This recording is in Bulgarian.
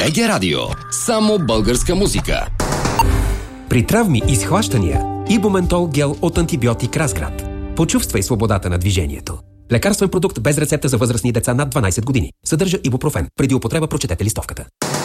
БГ Радио. Само българска музика. При травми и схващания Ибументол гел от антибиотик Разград. Почувствай свободата на движението. Лекарствен продукт без рецепта за възрастни деца над 12 години. Съдържа ибупрофен. Преди употреба прочетете листовката.